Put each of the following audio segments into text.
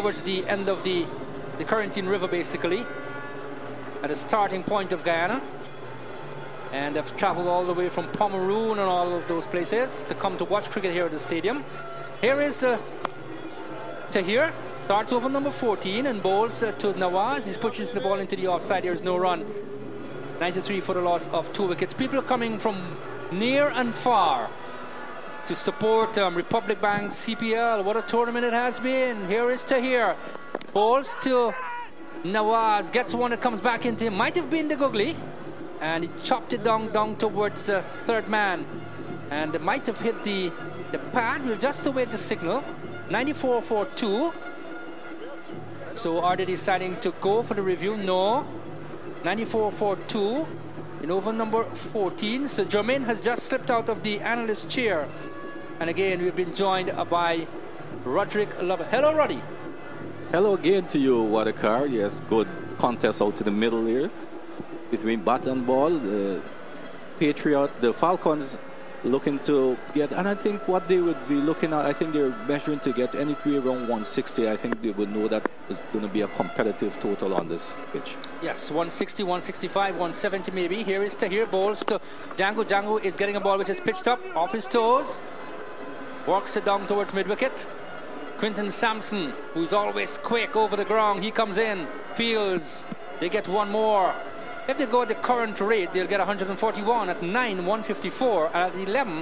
towards the end of the Corentyne River, basically, at the starting point of Guyana. And they've traveled all the way from Pomeroon and all of those places to come to watch cricket here at the stadium. Here is Tahir, starts over number 14 and bowls to Nawaz. He pushes the ball into the offside. There is no run. 93 for the loss of 2 wickets. People coming from near and far to support Republic Bank CPL. What a tournament it has been. Here is Tahir, bowls to Nawaz, gets one that comes back into him. Might have been the googly, and he chopped it down towards the third man, and it might have hit the pad. We'll just await the signal. 94 for 2. So are they deciding to go for the review? No. 94 for 2 in over number 14. So Jermaine has just slipped out of the analyst chair, and again we've been joined by Roderick Lover. Hello, Roddy. Hello again to you, Wadakar. Yes, good contest out to the middle here between bat and ball. The Falcons looking to get, and I think what they would be looking at, I think they're measuring to get anywhere around 160. I think they would know that is going to be a competitive total on this pitch. Yes, 160, 165, 170 maybe. Here is Tahir, bowls to Django. Django is getting a ball which is pitched up off his toes. Walks it down towards mid-wicket. Quinton Sampson, who's always quick over the ground, he comes in, fields. They get one more. If they go at the current rate, they'll get 141. At 9, 154. And at 11,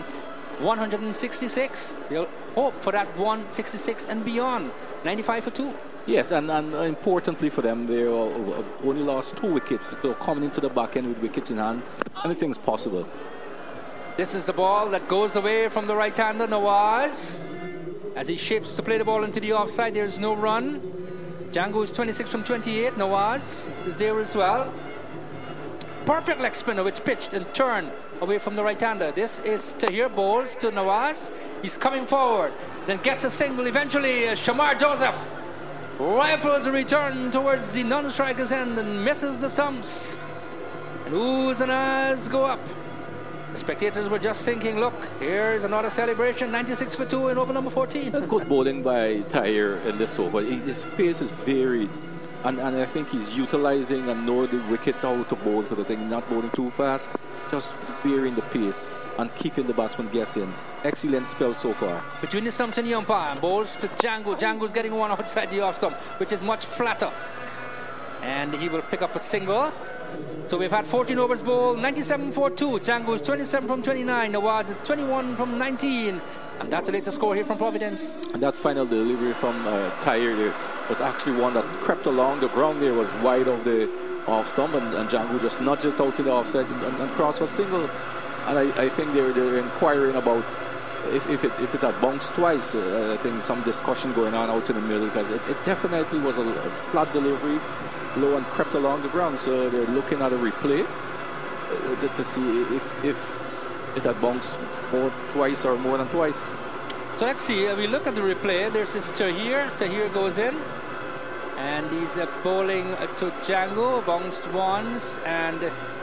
166. They'll hope for that 166 and beyond. 95 for 2. Yes, and importantly for them, they only lost 2 wickets. So coming into the back end with wickets in hand, anything's possible. This is the ball that goes away from the right-hander, Nawaz. As he shapes to play the ball into the offside, there's no run. Django is 26 from 28. Nawaz is there as well. Perfect leg spinner which pitched and turned away from the right-hander. This is Tahir, bowls to Nawaz. He's coming forward, then gets a single. Eventually, Shamar Joseph rifles a return towards the non-striker's end and misses the stumps. And oohs and ahs go up. The spectators were just thinking, look, here's another celebration. 96 for 2 in over number 14. Good bowling by Tahir in this over. His pace is varied. And I think he's utilizing and know the wicket how to bowl for the thing, not bowling too fast, just varying the pace and keeping the batsman guessing. Excellent spell so far. Between the stumps and the umpire, bowls to Django. Django's getting one outside the off stump, which is much flatter. And he will pick up a single. So we've had 14 overs bowled, 97 for 2. Django is 27 from 29. Nawaz is 21 from 19. And that's the latest score here from Providence. And that final delivery from Tahir was actually one that crept along. The ground there was wide of the off stump, and Django just nudged it out to the offside and crossed for a single. And I think they're inquiring about if it had bounced twice. I think some discussion going on out in the middle, because it definitely was a flat delivery, low and crept along the ground. So they're looking at a replay to see if it had bounced twice or more than twice. So let's see. We look at the replay. There's this Tahir. Tahir goes in, and he's bowling to Django. Bounced once and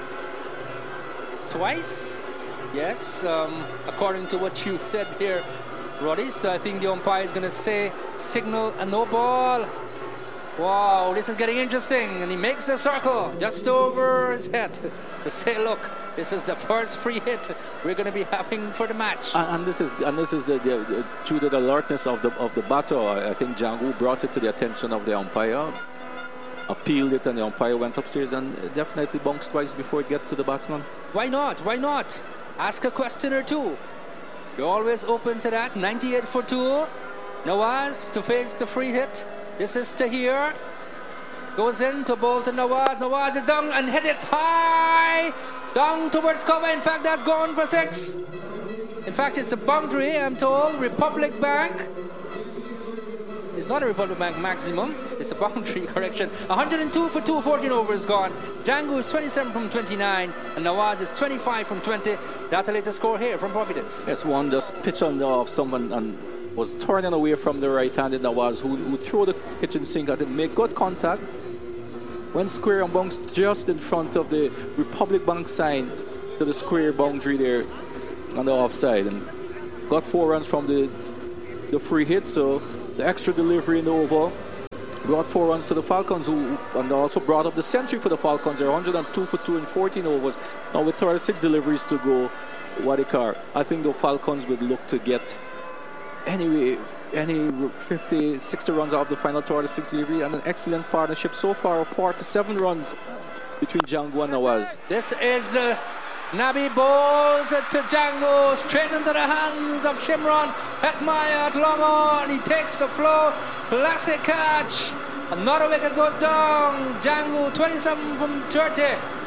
twice. Yes, according to what you said here, Roddy. So I think the umpire is going to say signal a no ball. Wow, this is getting interesting. And he makes a circle just over his head to say, look, this is the first free hit we're going to be having for the match. And this is due to the alertness of the batter. I think Django brought it to the attention of the umpire, appealed it, and the umpire went upstairs and definitely bounced twice before it get to the batsman. Why not? Why not? Ask a question or two. You're always open to that. 98 for 2. Nawaz to face the free hit. This is Tahir. Goes in to bowl to Nawaz. Nawaz is down and hit it high. Down towards cover. In fact, that's gone for 6. In fact, it's a boundary, I'm told. Republic Bank. It's not a Republic Bank maximum. It's a boundary, correction. 102 for 2, 14 overs gone. Django is 27 from 29. And Nawaz is 25 from 20. That's the latest score here from Providence. Yes, one just pitched on the off someone and was turning away from the right-handed Nawaz, who threw the kitchen sink at him, made good contact, went square and bounced just in front of the Republic Bank sign to the square boundary there on the offside, and got 4 runs from the free hit. So the extra delivery in the over brought 4 runs to the Falcons, and also brought up the century for the Falcons. They're 102 for 2 in 14 overs. Now with 36 deliveries to go, Wadikar, I think the Falcons would look to get any 50, 60 runs out of the final 36 delivery, and an excellent partnership so far of 47 runs between Django and Nawaz. This is Nabi bowls it to Django, straight into the hands of Shimron Hetmyer at long on. He takes the flow, classic catch. Another wicket goes down. Django 27 from 30,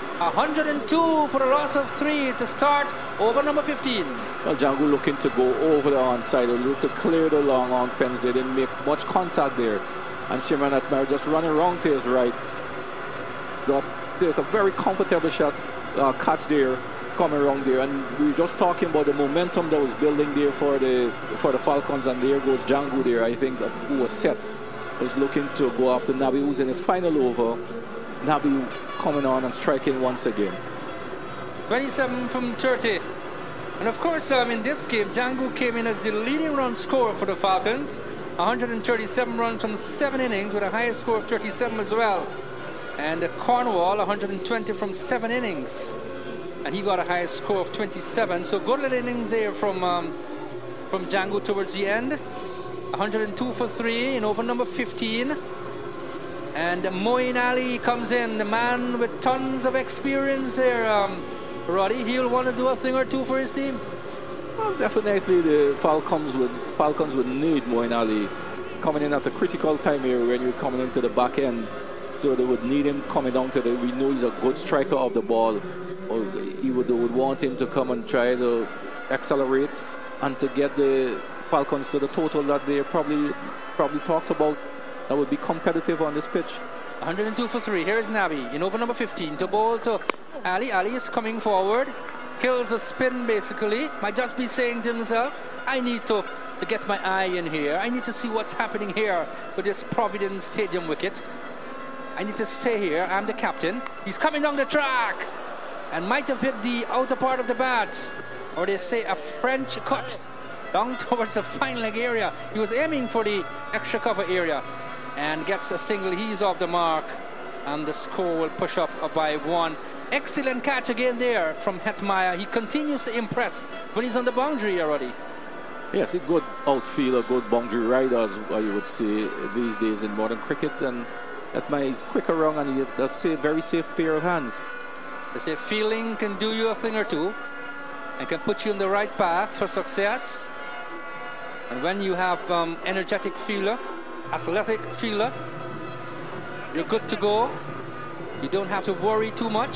102 for the loss of 3 to start over number 15. Well, Django looking to go over the onside, or look to clear the long on fence. They didn't make much contact there, and Shimron Hetmyer just running around to his right. Got a very comfortable shot, catch there, coming around there, and we were just talking about the momentum that was building there for the Falcons, and there goes Django there. I think who was set, was looking to go after Nabi, who's in his final over. Nabi coming on and striking once again. 27 from 30. And of course, in this game, Django came in as the leading run scorer for the Falcons. 137 runs from 7 innings with a highest score of 37 as well. And Cornwall, 120 from 7 innings. And he got a highest score of 27. So good little innings there from Django towards the end. 102 for 3 in over number 15. And Moeen Ali comes in, the man with tons of experience there. Roddy, he'll want to do a thing or two for his team. Well, definitely the Falcons would need Moeen Ali coming in at a critical time here when you're coming into the back end. So they would need him coming down to the. We know he's a good striker of the ball. Or he would want him to come and try to accelerate and to get the Falcons to the total that they probably talked about. That would be competitive on this pitch. 102 for 3. Here is Nabi in over number 15 to bowl to Ali. Ali is coming forward, kills a spin basically. Might just be saying to himself, I need to get my eye in here. I need to see what's happening here with this Providence Stadium wicket. I need to stay here. I'm the captain. He's coming down the track and might have hit the outer part of the bat, or they say a French cut down towards the fine leg area. He was aiming for the extra cover area and gets a single. He's off the mark, and the score will push up by 1. Excellent catch again there from Hetmyer. He continues to impress when he's on the boundary already. Yes, a good outfielder, good boundary rider, as you would say these days in modern cricket. And Hetmyer is quick around, and that's a very safe pair of hands. They say feeling can do you a thing or two and can put you on the right path for success. And when you have energetic fielder, athletic fielder, you're good to go. You don't have to worry too much.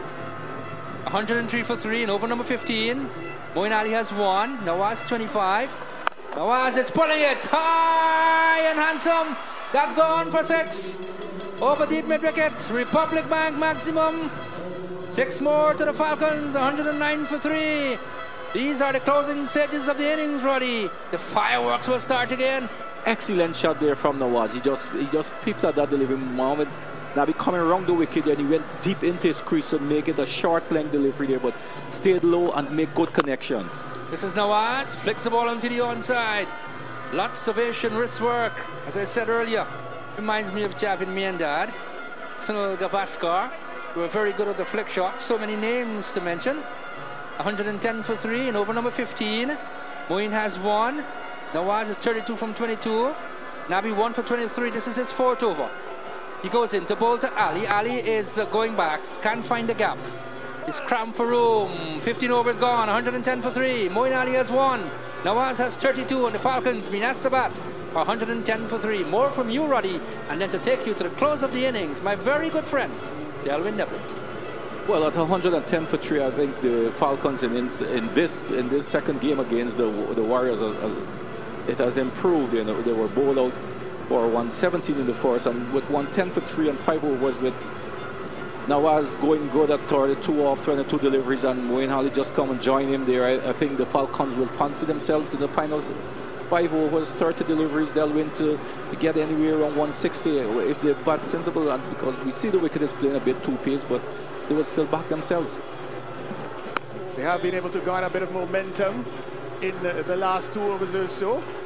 103 for 3 in over number 15. Moeen Ali has 1. Nawaz 25. Nawaz is pulling it high and handsome. That's gone for 6. Over deep mid wicket. Republic Bank maximum. 6 more to the Falcons. 109 for 3. These are the closing stages of the innings, Roddy. The fireworks will start again. Excellent shot there from Nawaz. He just peeped at that delivery moment. Nabi coming around the wicket, and he went deep into his crease to make it a short length delivery there, but stayed low and make good connection. This is Nawaz, flicks the ball onto the onside. Lots of Asian wrist work, as I said earlier. Reminds me of Javin Miandad, Sunil Gavaskar. We were very good at the flick shot. So many names to mention. 110 for 3 in over number 15. Moeen has 1. Nawaz is 32 from 22. Nabi 1 for 23. This is his 4th over. He goes in to bowl to Ali. Ali is going back. Can't find the gap. He's cramped for room. 15 overs gone. 110 for 3. Moeen Ali has 1. Nawaz has 32, and the Falcons been asked to bat. 110 for 3. More from you, Roddy, and then to take you to the close of the innings, my very good friend, Delwyn Neblett. Well, at 110 for 3, I think the Falcons in this second game against the Warriors, it has improved. You know, they were bowled out for 117 in the first, and with 110 for 3 and 5 overs, with Nawaz going good at 32 off 22 deliveries, and Moeen Ali just come and join him there. I think the Falcons will fancy themselves in the finals. 5 overs, 30 deliveries, they'll win to get anywhere around 160 if they bat sensible, and because we see the wicket is playing a bit too pace, but they would still back themselves. They have been able to garner a bit of momentum in the last 2 overs or so.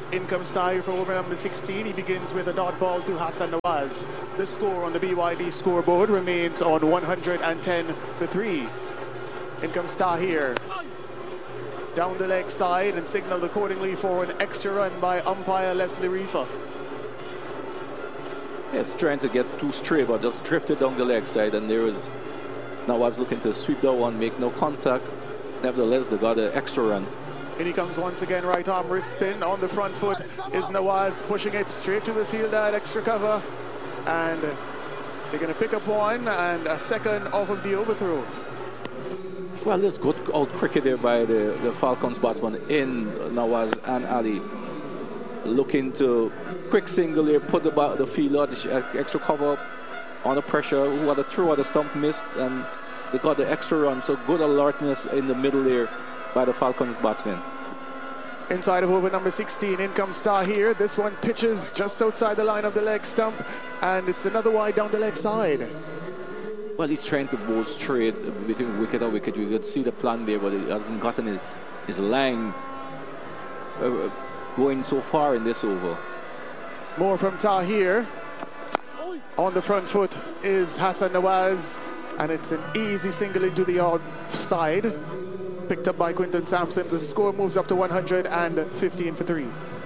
In comes Tahir for over number 16. He begins with a dot ball to Hassan Nawaz. The score on the BYD scoreboard remains on 110-3. In comes Tahir. Down the leg side and signaled accordingly for an extra run by umpire Leslie Reefer. Yes, trying to get too straight, but just drifted down the leg side, and there was Nawaz looking to sweep that one, make no contact. Nevertheless, they got an extra run. In he comes once again, right arm wrist spin on the front foot is Nawaz, pushing it straight to the field at extra cover, and they're going to pick up one and a second off of the overthrow. Well, there's good out cricket there by the Falcons batsman in Nawaz and Ali. Looking to quick single here, put the fielder, the extra cover on the pressure. Who had a throw at the stump missed, and they got the extra run. So good alertness in the middle there by the Falcons batsman. Inside of over number 16, in comes Tahir. This one pitches just outside the line of the leg stump, and it's another wide down the leg side. Well, he's trying to bowl straight between wicket and wicket. You could see the plan there, but he hasn't gotten his line going so far in this over. More from Tahir. On the front foot is Hassan Nawaz, and it's an easy single into the outside. Picked up by Quinton Sampson. The score moves up to 115-3.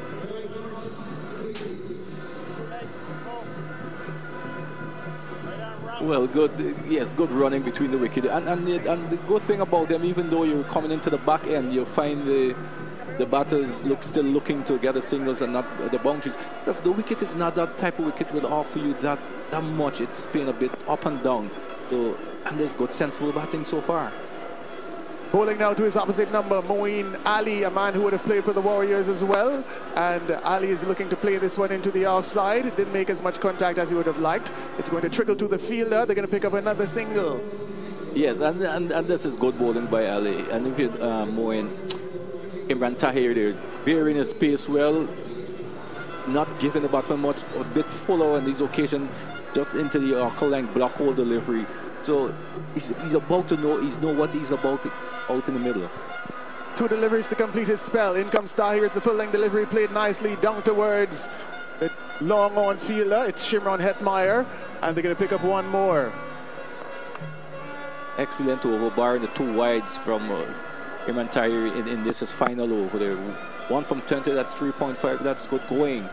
Well, good running between the wicket, and the good thing about them, even though you're coming into the back end, you find the batters still looking to get the singles and not the boundaries, because the wicket is not that type of wicket will offer you that much. It's been a bit up and down, so, and there's good sensible batting so far. Bowling now to his opposite number, Moeen Ali, a man who would have played for the Warriors as well. And Ali is looking to play this one into the offside. Didn't make as much contact as he would have liked. It's going to trickle to the fielder. They're going to pick up another single. Yes, and this is good bowling by Ali. And if you Moeen, Imran Tahir there, bearing his pace well, not giving the batsman much, a bit fuller on this occasion, just into the Yorker length block hole delivery. So he's about to know what he's about out in the middle. 2 deliveries to complete his spell. In comes Tahir. It's a full length delivery, played nicely down towards the long on fielder. It's Shimron Hetmeyer, and they're going to pick up one more. Excellent over, barring the 2 wides from Imran Tahir in this is final over there. 1 from 20, that's 3.5. That's good going.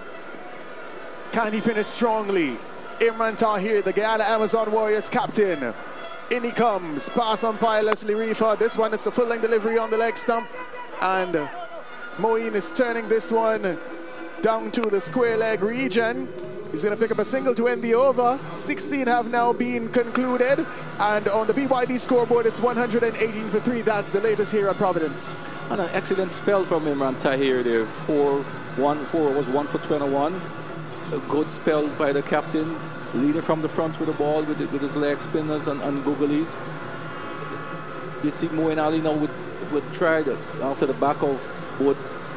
Can he finish strongly? Imran Tahir, the Guyana Amazon Warriors captain. In he comes, pass umpire Leslie Reefer. This one, it's a full length delivery on the leg stump, and Moeen is turning this one down to the square leg region. He's going to pick up a single to end the over. 16 have now been concluded, and on the BYD scoreboard it's 118-3. That's the latest here at Providence. And an excellent spell from Imran Tahir there. 4 was 1 for 21. A good spell by the captain, leading from the front with the ball with his leg spinners and googlies. You see Moeen Ali now would try after the back of both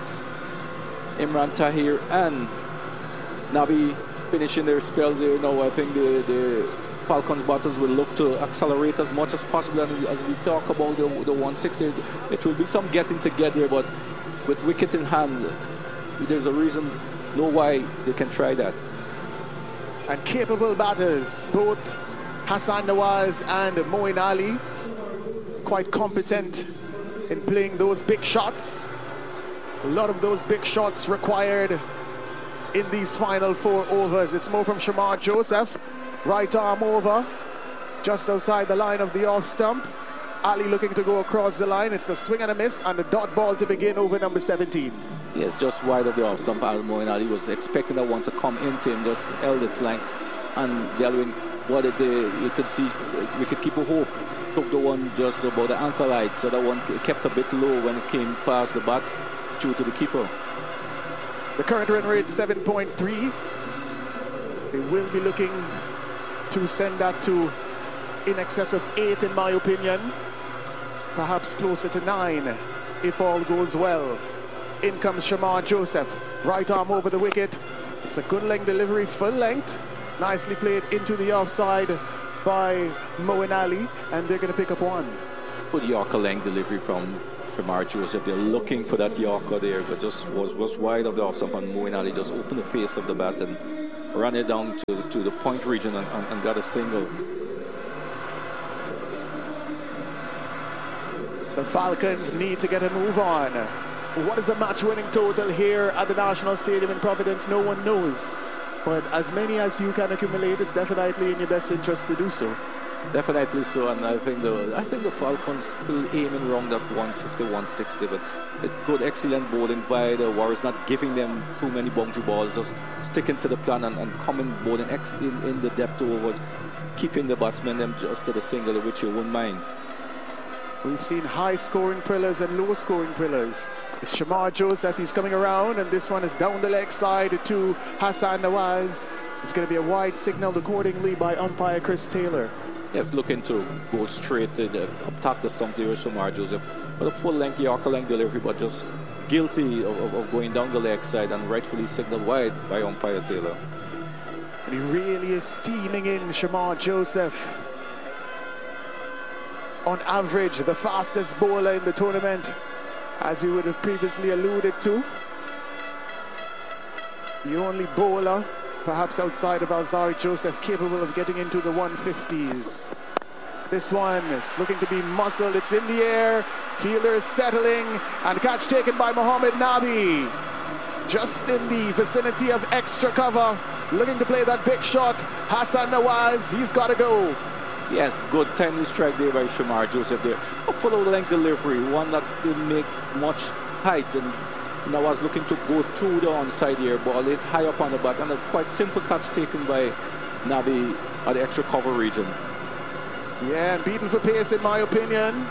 Imran Tahir and Nabi finishing their spells there. Now I think the Falcons batters will look to accelerate as much as possible, and as we talk about the 160, it will be some getting together, but with wicket in hand, there's a reason why they can try that. And capable batters, both Hassan Nawaz and Moeen Ali, quite competent in playing those big shots. A lot of those big shots required in these final 4 overs. It's more from Shamar Joseph, right arm over, just outside the line of the off stump. Ali looking to go across the line. It's a swing and a miss, and a dot ball to begin over number 17. Yes, just wide of the off stump. Moeen Ali was expecting that one to come into him, just held its length, and Delwyn, you could see wicketkeeper Hope took the one just about the ankle height, so that one kept a bit low when it came past the bat due to the keeper. The current run rate 7.3. They will be looking to send that to in excess of 8, in my opinion, perhaps closer to 9 if all goes well. In comes Shamar Joseph, right arm over the wicket. It's a good length delivery, full length, nicely played into the offside by Moeen Ali, and they're going to pick up one. Good Yorker length delivery from Shamar Joseph. They're looking for that Yorker there, but just was wide of the off stump, and Moeen Ali just opened the face of the bat and ran it down to the point region and got a single. The Falcons need to get a move on. What is the match-winning total here at the National Stadium in Providence? No one knows. But as many as you can accumulate, it's definitely in your best interest to do so. Definitely so, and I think the Falcons still aiming around that 150, 160, but it's good, excellent bowling by the Warriors, not giving them too many boundary balls, just sticking to the plan and coming bowling in the depth overs, keeping the batsmen them just to the single, which you wouldn't mind. We've seen high-scoring thrillers and low-scoring thrillers. It's Shamar Joseph, he's coming around, and this one is down the leg side to Hassan Nawaz. It's going to be a wide signal accordingly by umpire Chris Taylor. Yes, looking to go straight to attack the stump there, Shamar Joseph. But a full-length, Yorker-length delivery, but just guilty of going down the leg side and rightfully signaled wide by umpire Taylor. And he really is steaming in, Shamar Joseph. On average, the fastest bowler in the tournament, as we would have previously alluded to. The only bowler, perhaps outside of Alzarri Joseph, capable of getting into the 150s. This one, it's looking to be muscled, it's in the air, fielder is settling, and catch taken by Mohamed Nabi. Just in the vicinity of extra cover, looking to play that big shot. Hassan Nawaz, he's got to go. Yes, good timely strike there by Shamar Joseph there. A full-length delivery, one that didn't make much height, and Nawaz looking to go through the onside here, ball it high up on the bat, and a quite simple catch taken by Nabi at the extra cover region. Yeah, beaten for pace in my opinion.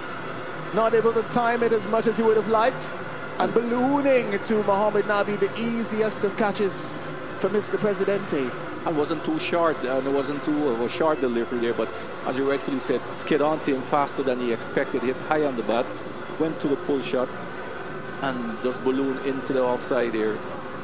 Not able to time it as much as he would have liked, and ballooning to Mohamed Nabi, the easiest of catches for Mr. Presidente. And wasn't too short, and it wasn't too short delivery there, but as you rightfully said, skid onto him faster than he expected, hit high on the bat, went to the pull shot, and just ballooned into the offside there.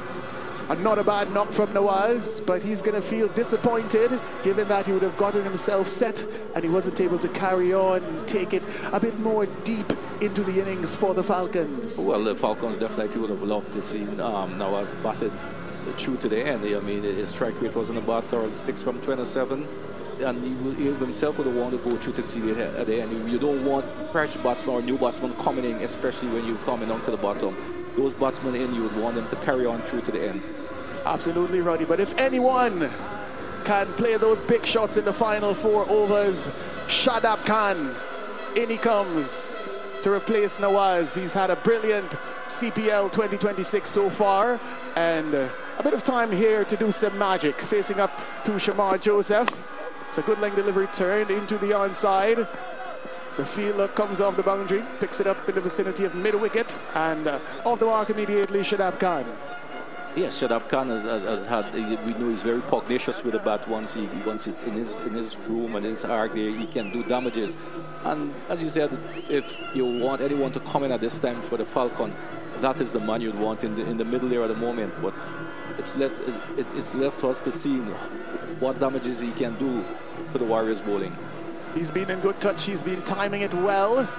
And not a bad knock from Nawaz, but he's going to feel disappointed given that he would have gotten himself set and he wasn't able to carry on and take it a bit more deep into the innings for the Falcons. Well, the Falcons definitely would have loved to see Nawaz batted true to the end. I mean, his strike rate wasn't about 6 from 27, and he himself would have wanted to go through to see it at the end. You don't want fresh batsmen or new batsmen coming in, especially when you're coming on to the bottom. Those batsmen in, you would want them to carry on through to the end. Absolutely, Roddy. But if anyone can play those big shots in the final 4 overs, Shadab Khan, in he comes to replace Nawaz. He's had a brilliant CPL 2026 so far, and a bit of time here to do some magic, facing up to Shamar Joseph. It's a good length delivery turn into the onside. The fielder comes off the boundary, picks it up in the vicinity of mid-wicket, and off the mark immediately, Shadab Khan. Yes, Shadab Khan has had, we know he's very pugnacious with the bat. Once it's in his room and in his arc there, he can do damages. And as you said, if you want anyone to come in at this time for the Falcons, that is the man you'd want in the middle there at the moment. But it's left for us to see what damages he can do to the Warriors bowling. He's been in good touch, he's been timing it well.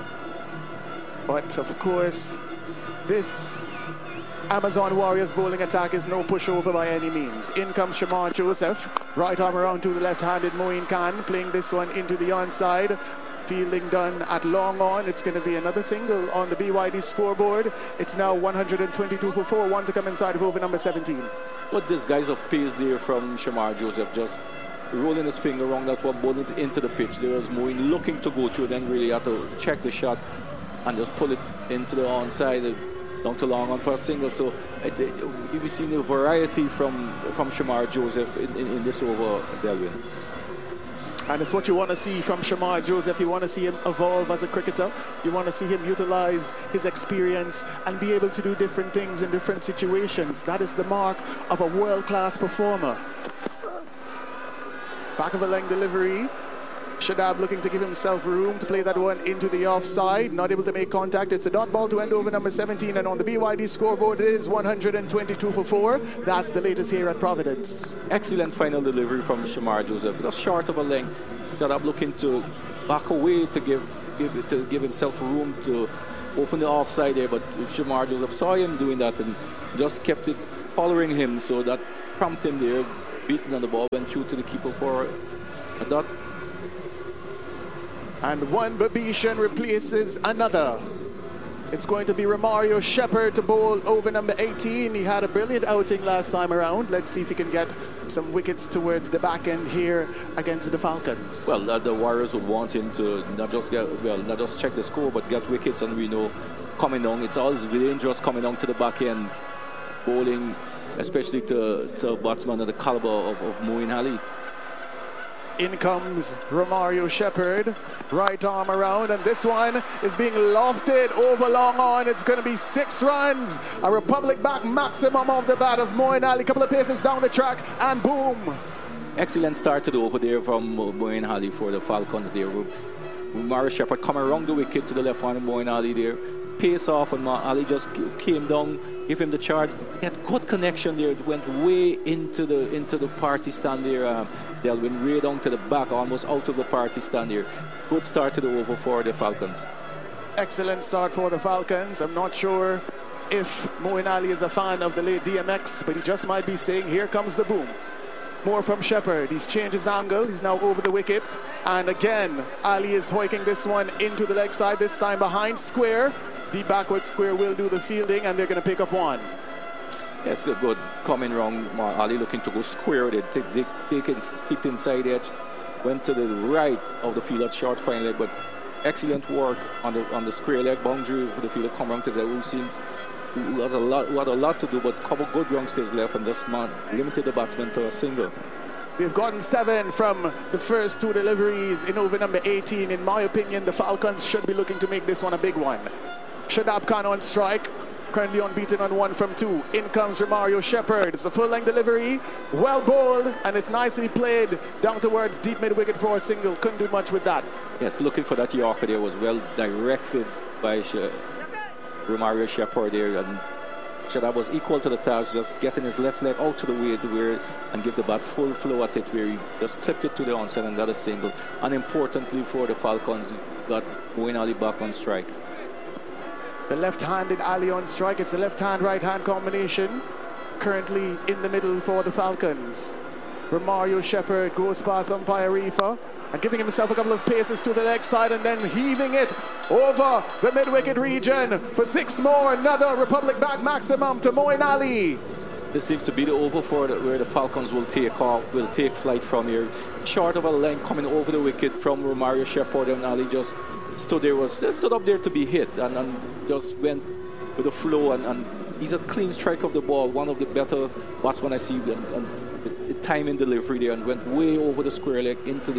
But of course, this Amazon Warriors bowling attack is no pushover by any means. In comes Shamar Joseph, right arm around to the left-handed Moeen Khan, playing this one into the onside. Fielding done at long on. It's going to be another single on the BYD scoreboard. It's now 122 for 4, one to come inside of over number 17. What this guys of pace there from Shamar Joseph, just rolling his finger around that one, bowling into the pitch. There was Moeen looking to go through, then really had to check the shot and just pull it into the onside, down to long on for a single. So we've seen a variety from Shamar Joseph in this over, Delvin. And it's what you want to see from Shamar Joseph. You want to see him evolve as a cricketer. You want to see him utilize his experience and be able to do different things in different situations. That is the mark of a world-class performer. Back of a length delivery. Shadab looking to give himself room to play that one into the offside. Not able to make contact. It's a dot ball to end over number 17. And on the BYD scoreboard, it is 122 for 4. That's the latest here at Providence. Excellent final delivery from Shamar Joseph. Just short of a length. Shadab looking to back away to give himself room to open the offside there, but Shamar Joseph saw him doing that and just kept it following him, so that prompted him there, beating on the ball, went through to the keeper for a dot. And one Babishan replaces another. It's going to be Romario Shepherd to bowl over number 18. He had a brilliant outing last time around. Let's see if he can get some wickets towards the back end here against the Falcons. Well, the Warriors would want him to not just check the score, but get wickets. And we know coming down, it's always dangerous coming down to the back end, bowling, especially to a batsman of the caliber of Moeen Ali. In comes Romario Shepherd, right arm around, and this one is being lofted over long on. It's going to be 6 runs. A Republic back maximum off the bat of Moeen Ali. Couple of paces down the track, and boom. Excellent start to the over there from Moeen Ali for the Falcons there. Romario Shepherd coming around the wicket to the left hand of Moeen Ali there. Pace off, and Ali just came down, give him the charge. He had good connection there. It went way into the party stand there. They went way down to the back, almost out of the party stand there. Good start to the over for the Falcons. Excellent start for the Falcons. I'm not sure if Moeen Ali is a fan of the late DMX, but he just might be saying, here comes the boom. More from Shepherd. He's changed his angle. He's now over the wicket. And again, Ali is hoiking this one into the leg side, this time behind square. The backward square will do the fielding, and they're going to pick up one. Yes, good coming round. Ali looking to go square with it. Take it deep inside edge. Went to the right of the field at short fine leg, but excellent work on the square leg boundary for the fielder. Come round to that, who had a lot to do, but couple good youngsters left, and just limited the batsman to a single. They've gotten 7 from the first 2 deliveries in over number 18. In my opinion, the Falcons should be looking to make this one a big one. Shadab Khan on strike, currently unbeaten on 1 from 2. In comes Romario Shepherd. It's a full-length delivery, well bowled, and it's nicely played down towards deep mid-wicket for a single. Couldn't do much with that. Yes, looking for that Yorker there, was well directed by Romario Shepherd there, and Shadab was equal to the task, just getting his left leg out to the way and give the bat full flow at it, where he just clipped it to the onside and got a single. And importantly for the Falcons, got Moeen Ali back on strike. The left-handed Ali on strike. It's a left-hand, right-hand combination. Currently in the middle for the Falcons. Romario Shepherd goes past umpire Rifa and giving himself a couple of paces to the leg side and then heaving it over the mid-wicket region for 6 more. Another Republic back maximum to Moeen Ali. This seems to be the over for where the Falcons will take flight from here. Short of a length coming over the wicket from Romario Shepherd, and Ali just stood up there to be hit and just went with the flow, and he's a clean strike of the ball, one of the better batsmen I see, and the time in delivery there, and went way over the square leg into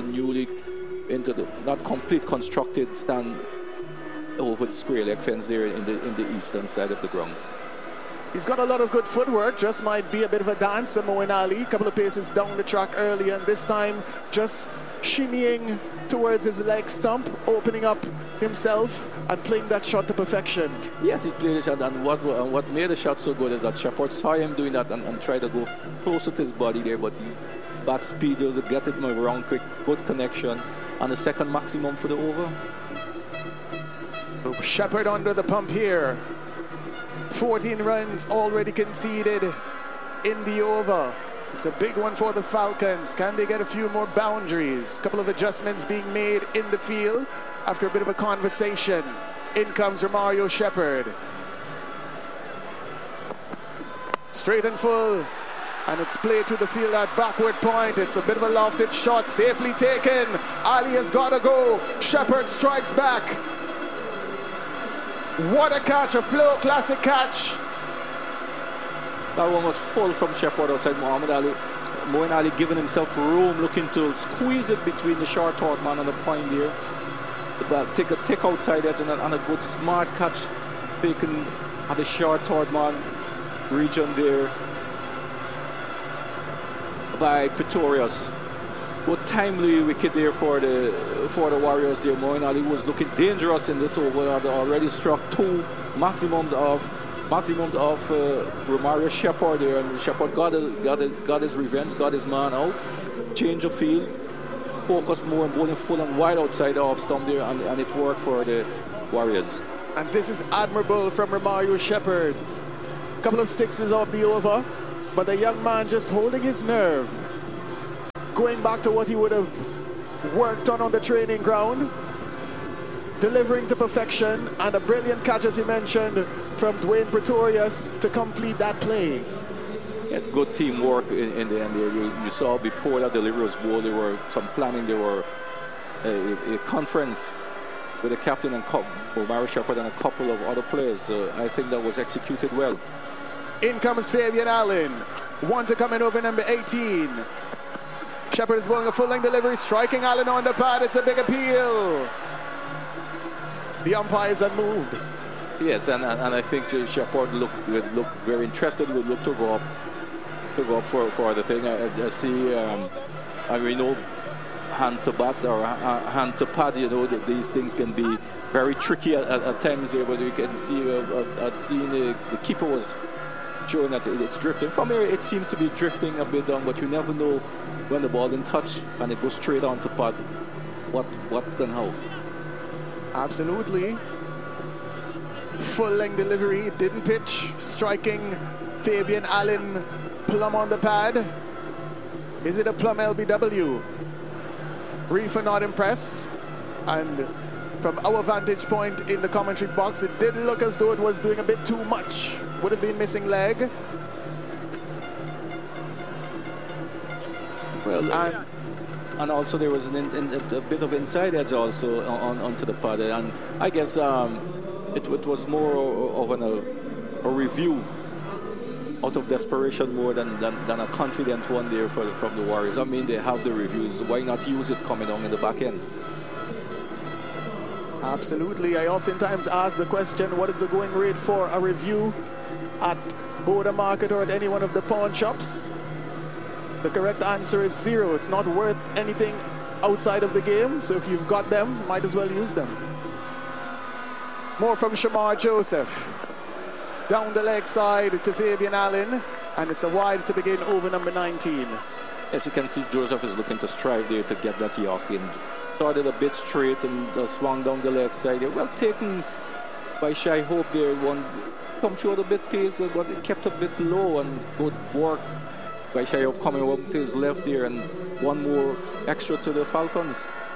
the not complete constructed stand over the square leg fence there in the eastern side of the ground. He's got a lot of good footwork, just might be a bit of a dancer, Moeen Ali. A couple of paces down the track earlier, and this time just shimmying towards his leg stump, opening up himself and playing that shot to perfection. Yes, he played the shot, and what made the shot so good is that Shepherd saw him doing that and tried to go closer to his body there, but he bat speed, just get it around quick, good connection, and the second maximum for the over. So Shepherd under the pump here. 14 runs already conceded in the over. It's a big one for the Falcons. Can they get a few more boundaries? A couple of adjustments being made in the field after a bit of a conversation. In comes Romario Shepherd. Straight and full. And it's played to the field at backward point. It's a bit of a lofted shot, safely taken. Ali has got to go. Shepherd strikes back. What a catch, a Flow classic catch. That one was full from Shepherd outside Muhammad Ali. Moeen Ali giving himself room, looking to squeeze it between the short thought man and the point there. But take outside edge and a good smart catch taken at the short thought man region there by Pretorius. Good timely wicket there for the Warriors there. Moeen Ali was looking dangerous in this over. Had already struck 2 maximums of Romario Shepherd there, and Shepherd got his revenge, got his man out, change of field, focused more on bowling full and wide outside the off stump there, and it worked for the Warriors. And this is admirable from Romario Shepherd. A couple of sixes off the over, but the young man just holding his nerve. Going back to what he would have worked on the training ground. Delivering to perfection, and a brilliant catch, as he mentioned, from Dwayne Pretorius to complete that play. It's good teamwork in the end there. You saw before that delivery was ball, there were some planning, there were a conference with the captain and Romario Shepherd and a couple of other players. I think that was executed well. In comes Fabian Allen. One to come in over number 18. Shepherd is bowling a full-length delivery, striking Allen on the pad. It's a big appeal. The umpires unmoved. Yes, and I think Shepherd looked very interested. Would look to go up for the thing. I see. We know hand to bat or hand to pad. You know that these things can be very tricky at times there. But you can see the keeper was showing that it's drifting. From here, it seems to be drifting a bit down, but you never know when the ball in touch and it goes straight on to pad. What and how? Absolutely. Full-length delivery, didn't pitch, striking Fabian Allen plumb on the pad. Is it a plumb LBW? Reefer not impressed. And from our vantage point in the commentary box, it did look as though it was doing a bit too much. Would have been missing leg. Well, and also there was a bit of inside edge also onto the pad, and I guess it was more of a review out of desperation more than a confident one there from the Warriors. I mean, they have the reviews. Why not use it coming on in the back end? Absolutely. I oftentimes ask the question, what is the going rate for a review at Border Market or at any one of the pawn shops? The correct answer is 0. It's not worth anything outside of the game, so if you've got them, might as well use them. More from Shamar Joseph. Down the leg side to Fabian Allen, and it's a wide to begin over number 19. As you can see, Joseph is looking to strive there to get that York in. Started a bit straight and swung down the leg side. Well taken by Shai Hope there. One come through at a bit pace, but it kept a bit low, and good work by Shai Hope coming up to his left there, and one more extra to the Falcons.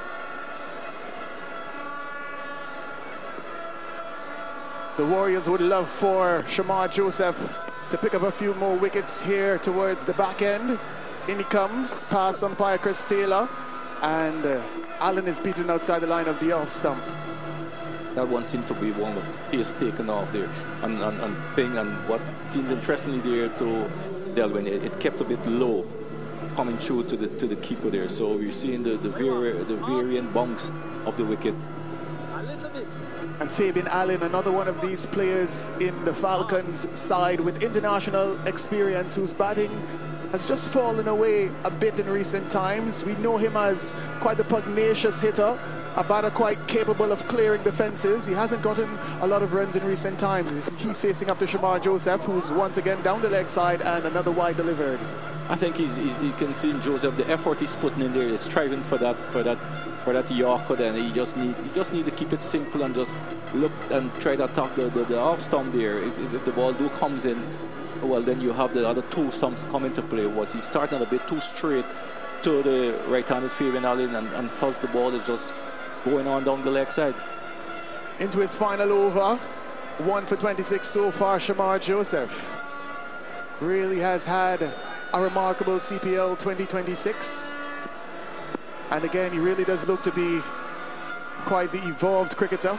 The Warriors would love for Shamar Joseph to pick up a few more wickets here towards the back end. In he comes, past umpire Chris Taylor, and Allen is beaten outside the line of the off stump. That one seems to be one with pace taken off there, and what seems interestingly there to Delwyn, it kept a bit low coming through to the keeper there. So we're seeing the varying bounce of the wicket. And Fabian Allen, another one of these players in the Falcons side with international experience, whose batting has just fallen away a bit in recent times. We know him as quite the pugnacious hitter, a batter quite capable of clearing the fences. He hasn't gotten a lot of runs in recent times. He's facing up to Shamar Joseph, who's once again down the leg side, and another wide delivered. I think you can see in Joseph the effort he's putting in there. He's striving for that Yorker, and he just need to keep it simple and just look and try to attack the off stump there. If the ball comes in, well, then you have the other two stumps come into play. He's starting a bit too straight to the right-handed Fabian Allen, and thus the ball is just going on down the leg side. Into his final over, 1 for 26 so far. Shamar Joseph really has had a remarkable CPL 2026. And again, he really does look to be quite the evolved cricketer.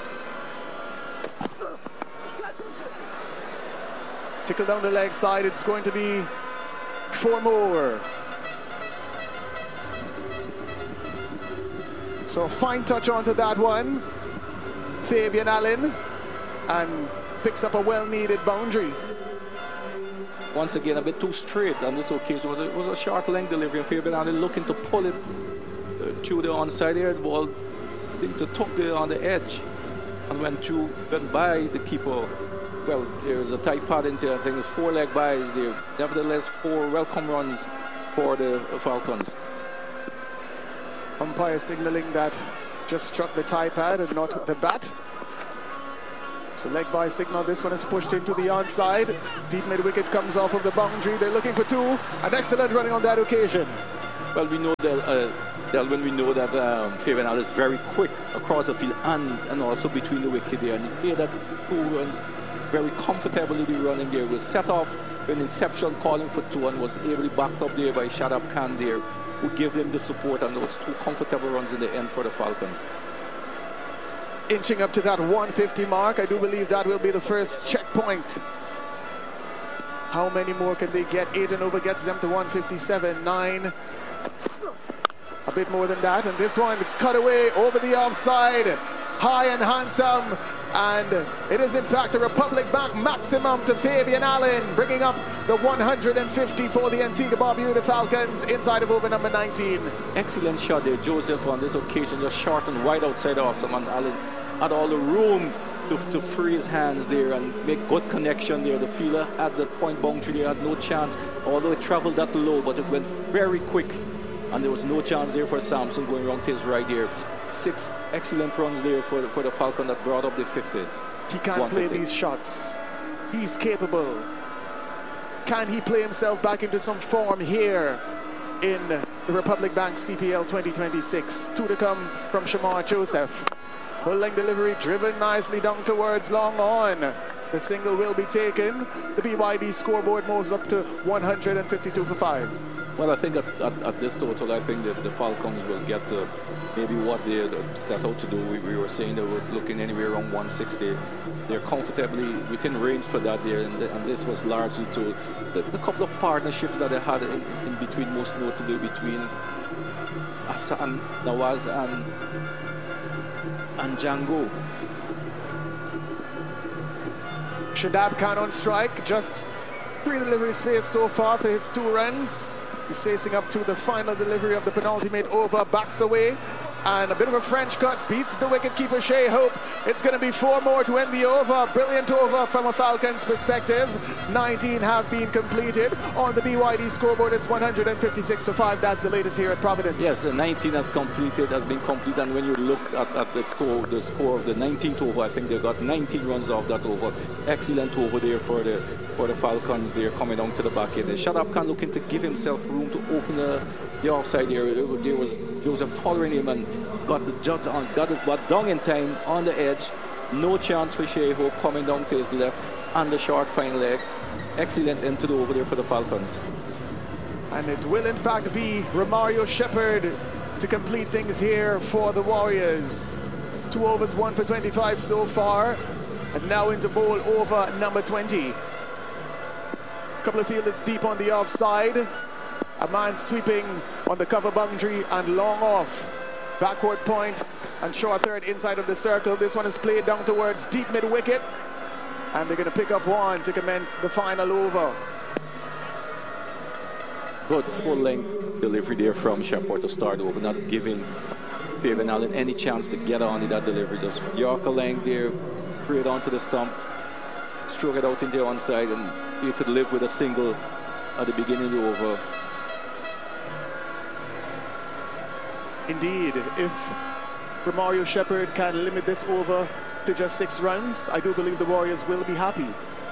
Tickle down the leg side, it's going to be 4 more. So a fine touch onto that one. Fabian Allen, and picks up a well-needed boundary. Once again, a bit too straight on this occasion. It was a short length delivery, and Fabian Allen looking to pull it through the onside there. The ball seemed to tuck there on the edge and went by the keeper. Well, there's a tight pad into, I think it's 4 leg byes there. Nevertheless, 4 welcome runs for the Falcons. Umpire signaling that just struck the tie pad and not the bat. So leg by signal, this one is pushed into the onside. Deep mid wicket comes off of the boundary. They're looking for two. An excellent running on that occasion. Well, we know that Delvin, we know that Fabian Allen is very quick across the field and also between the wicket there. And he made that 2 runs very comfortably running there. Was set off an inception calling for 2 and was ably backed up there by Shadab Khan there, who gave them the support and those 2 comfortable runs in the end for the Falcons. Inching up to that 150 mark. I do believe that will be the first checkpoint. How many more can they get? 8 and over gets them to 157. 9. A bit more than that. And this one is cut away over the offside. High and handsome. And it is in fact a Republic Bank maximum to Fabian Allen, bringing up the 150 for the Antigua Barbuda Falcons inside of over number 19. Excellent shot there, Joseph, on this occasion, just short and wide outside off someone. Allen had all the room to free his hands there and make good connection there. The fielder at the point boundary there had no chance, although it traveled that low, but it went very quick. And there was no chance there for Samson going around to his right there. 6 excellent runs there for the Falcon that brought up the 50. He can't play these shots. He's capable. Can he play himself back into some form here in the Republic Bank CPL 2026? 2 to come from Shamar Joseph. Full-length delivery driven nicely down towards long on. The single will be taken. The BYD scoreboard moves up to 152 for 5. Well, I think at this total, I think the Falcons will get maybe what they set out to do. We were saying they were looking anywhere around 160. They're comfortably within range for that there, and this was largely to the couple of partnerships that they had in between, most notably between Hassan Nawaz and Django. Shadab Khan on strike, just 3 deliveries faced so far for his 2 runs. He's facing up to the final delivery of the penultimate over, backs away, and a bit of a French cut, beats the wicketkeeper Shea Hope. It's going to be 4 more to end the over. Brilliant over from a Falcons perspective. 19 have been completed. On the BYD scoreboard, it's 156 for 5. That's the latest here at Providence. Yes, the 19 has been completed, and when you look at the score of the 19th over, I think they got 19 runs off that over. Excellent over there for the Falcons. They're coming down to the back end. Shadab Khan looking to give himself room to open the offside there. There was Joseph following him and got the jugs on, got his butt down in time on the edge. No chance for Shea Hope coming down to his left and the short fine leg. Excellent end to the over there for the Falcons. And it will in fact be Romario Shepherd to complete things here for the Warriors. 2 overs, 1 for 25 so far, and now into bowl over number 20. Couple of fielders deep on the offside. A man sweeping on the cover boundary and long off. Backward point and short third inside of the circle. This one is played down towards deep mid wicket. And they're going to pick up 1 to commence the final over. Good full-length delivery there from Shepard to start over, not giving Fabian Allen any chance to get on in that delivery. Just Yorker length there, straight onto the stump, stroke it out into the onside, and you could live with a single at the beginning of the over. Indeed, if Romario Shepherd can limit this over to just 6 runs, I do believe the Warriors will be happy.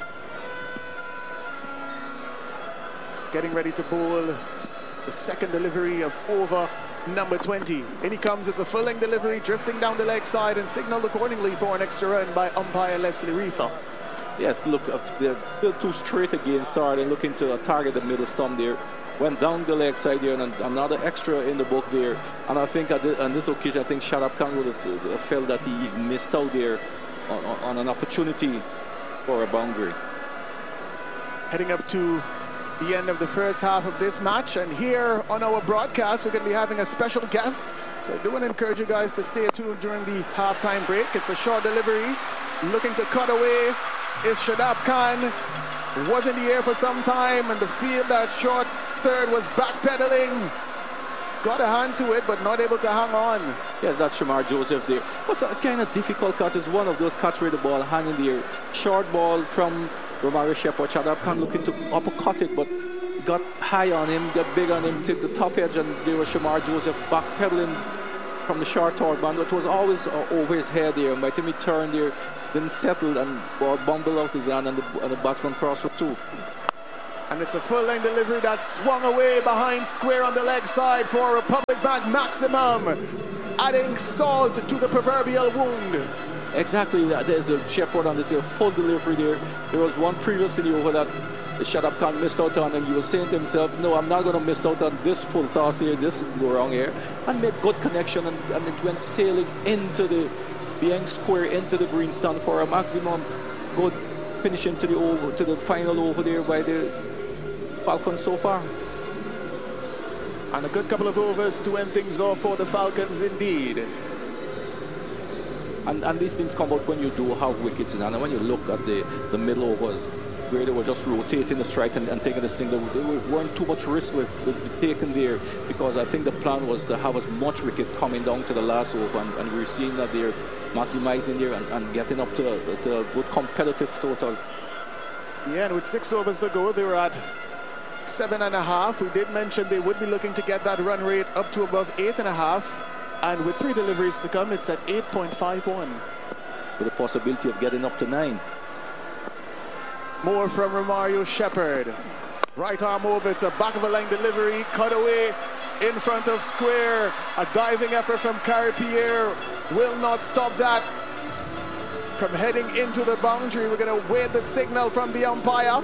Getting ready to bowl the second delivery of over number 20. In he comes, it's a full-length delivery, drifting down the leg side and signaled accordingly for an extra run by umpire Leslie Reefer. Yes, look, they're still too straight again, starting looking to target the middle stump there. Went down the leg side there, and another extra in the book there. And I think on this occasion, I think Shadab Khan would have felt that he missed out there on an opportunity for a boundary. Heading up to the end of the first half of this match, and here on our broadcast, we're going to be having a special guest. So I do want to encourage you guys to stay tuned during the halftime break. It's a short delivery, looking to cut away is Shadab Khan. Was in the air for some time, and the field that short third was backpedaling. Got a hand to it, but not able to hang on. Yes, that's Shamar Joseph there. What's a kind of difficult cut is one of those cuts where the ball hanging there. Short ball from Romario Shepherd. Shadab Khan looking to uppercut it, but got high on him, got big on him, took the top edge, and there was Shamar Joseph backpedaling from the short third man, it was always over his head there. And by the time he turned there, then settled and ball bumbled out his hand, and the batsman crossed for two. And it's a full-length delivery that swung away behind square on the leg side for Republic Bank Maximum, adding salt to the proverbial wound. Exactly, there's a Shepherd on this here, full delivery there. There was one previously over that Shadab Khan missed out on, and he was saying to himself, no, I'm not going to miss out on this full toss here, this go wrong here, and made good connection, and it went sailing into the young square, into the green stand for a maximum good finish into the final over there by the Falcons so far. And a good couple of overs to end things off for the Falcons indeed. And these things come out when you do have wickets in hand, and when you look at the middle overs where they were just rotating the strike and taking the single, there weren't too much risk with taken there, because I think the plan was to have as much wicket coming down to the last over, and we're seeing that they're maximizing there and getting up to a good competitive total. Yeah, and with 6 overs to go, they were at 7.5. We did mention they would be looking to get that run rate up to above 8.5. And with 3 deliveries to come, it's at 8.51. With a possibility of getting up to 9. More from Romario Shepherd. Right arm over, it's a back of a line delivery, cut away in front of square. A diving effort from Carey Pierre will not stop that from heading into the boundary. We're going to wait the signal from the umpire.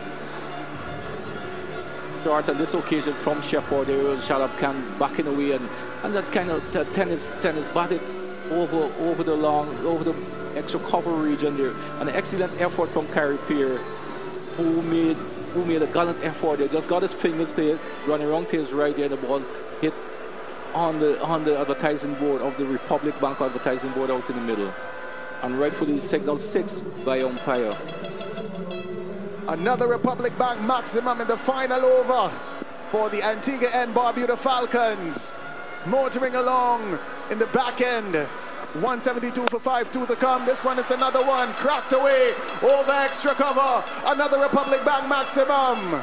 Short on this occasion from Shepherd, there was Shadab Khan backing away, and that kind of tennis batted over the extra cover region there. An excellent effort from Carey Pierre, who made a gallant effort there. Just got his fingers there, running around to his right there, and the ball hit on the advertising board of the Republic Bank advertising board out in the middle. And rightfully signaled 6 by umpire. Another Republic Bank Maximum in the final over for the Antigua and Barbuda Falcons. Motoring along in the back end. 172 for 5-2 to come. This one is another one. Cracked away over extra cover. Another Republic Bank Maximum.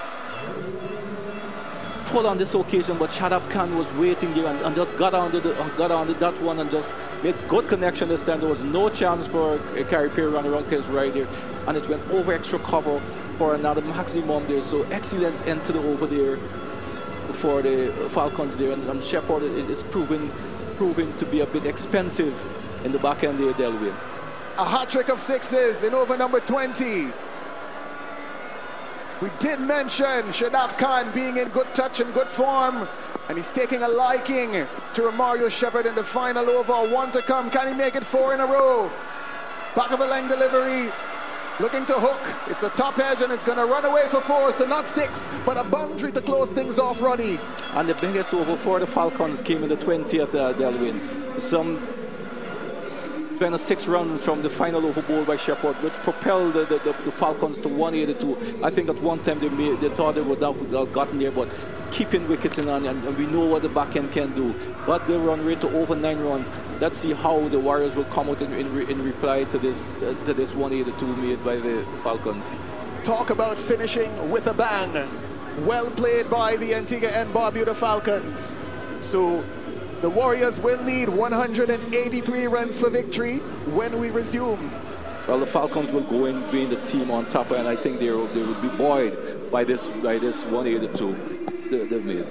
Full on this occasion, but Shadab Khan was waiting there and just got on that one and just made good connection this time. There was no chance for Carey Pierre running around to his right there, and it went over extra cover for another maximum there. So excellent end to the over there for the Falcons there, and Shepherd is proving to be a bit expensive in the back end there, Delwyn. A hat-trick of 6s in over number 20. We did mention Shadab Khan being in good touch and good form, and he's taking a liking to Romario Shepherd in the final over. 1 to come. Can he make it 4 in a row? Back of a length delivery, looking to hook. It's a top edge, and it's going to run away for 4, so not 6, but a boundary to close things off, Roddy. And the biggest over for the Falcons came in the 20th, Delwyn. Some 26 runs from the final over ball by Shepherd, which propelled the Falcons to 182. I think at one time they thought they would have gotten there, but keeping wickets in hand, and we know what the back end can do. But the run rate to over 9 runs. Let's see how the Warriors will come out in reply to this 182 made by the Falcons. Talk about finishing with a bang. Well played by the Antigua and Barbuda Falcons. So the Warriors will need 183 runs for victory when we resume. Well, the Falcons will go in being the team on top, and I think they will be buoyed by this 182 they've made.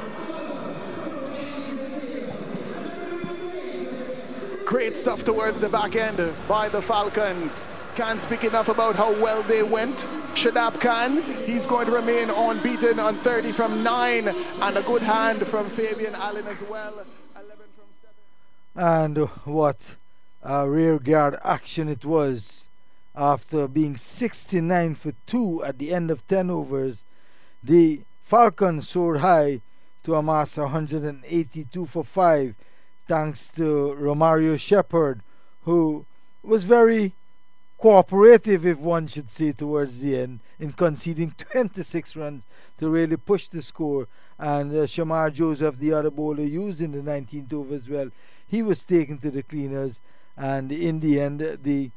Great stuff towards the back end by the Falcons. Can't speak enough about how well they went. Shadab Khan, he's going to remain unbeaten on 30 from 9, and a good hand from Fabian Allen as well. 11 from 7. And what a rear guard action it was. After being 69 for 2 at the end of 10 overs, the Falcons soared high to amass 182 for 5, thanks to Romario Shepherd, who was very cooperative, if one should say, towards the end, in conceding 26 runs to really push the score. And Shamar Joseph, the other bowler used in the 19th over as well, he was taken to the cleaners, and in the end the